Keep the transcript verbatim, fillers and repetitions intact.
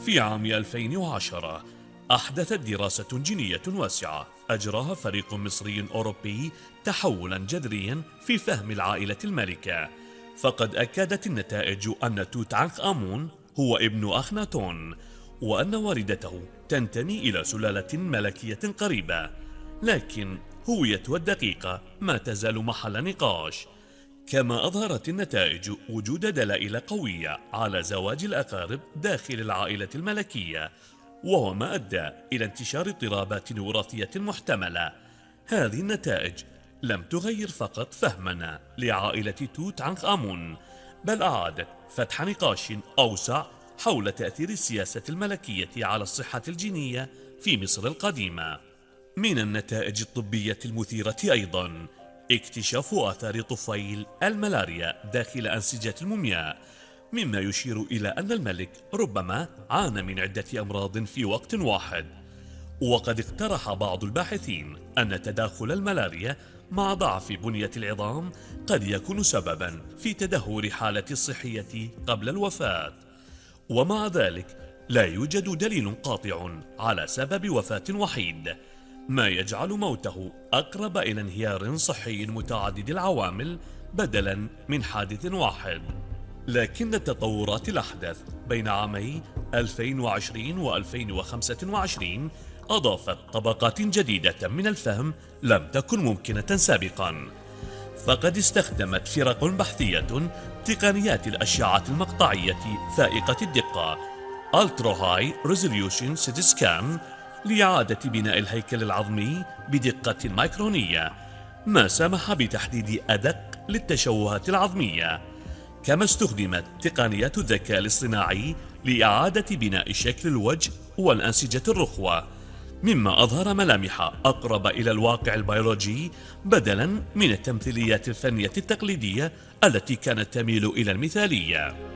في عام ألفين وعشرة أحدثت دراسة جينية واسعة أجراها فريق مصري أوروبي تحولا جذريا في فهم العائلة الملكة، فقد أكدت النتائج أن توت عنخ آمون هو ابن أخناتون، وأن والدته تنتمي إلى سلالة ملكية قريبة، لكن هويته الدقيقة ما تزال محل نقاش. كما أظهرت النتائج وجود دلائل قوية على زواج الأقارب داخل العائلة الملكية، وهو ما أدى إلى انتشار اضطرابات وراثية محتملة. هذه النتائج لم تغير فقط فهمنا لعائلة توت عنخ آمون، بل أعادت فتح نقاش أوسع حول تأثير السياسة الملكية على الصحة الجينية في مصر القديمة. من النتائج الطبية المثيرة أيضا اكتشاف آثار طفيل الملاريا داخل أنسجة المومياء، مما يشير إلى أن الملك ربما عانى من عدة أمراض في وقت واحد. وقد اقترح بعض الباحثين أن تداخل الملاريا مع ضعف بنية العظام قد يكون سببا في تدهور حالة الصحية قبل الوفاة، ومع ذلك لا يوجد دليل قاطع على سبب وفاة وحيد، ما يجعل موته أقرب إلى انهيار صحي متعدد العوامل بدلا من حادث واحد. لكن التطورات الأحدث بين عامي ألفين وعشرين و ألفين وخمسة وعشرين أضافت طبقات جديدة من الفهم لم تكن ممكنة سابقا، فقد استخدمت فرق بحثية تقنيات الأشعة المقطعية فائقة الدقة Ultra High Resolution سي تي سكان لإعادة بناء الهيكل العظمي بدقة ميكرونية، ما سمح بتحديد أدق للتشوهات العظمية. كما استخدمت تقنيات الذكاء الاصطناعي لإعادة بناء شكل الوجه والأنسجة الرخوة، مما أظهر ملامح أقرب إلى الواقع البيولوجي بدلا من التمثيليات الفنية التقليدية التي كانت تميل إلى المثالية.